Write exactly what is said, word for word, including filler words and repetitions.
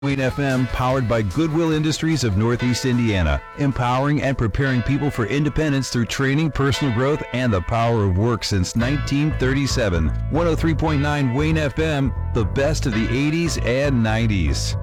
Wayne F M, powered by Goodwill Industries of Northeast Indiana, empowering and preparing people for independence through training, personal growth, and the power of work since nineteen thirty-seven. one oh three point nine Wayne F M, the best of the eighties and nineties.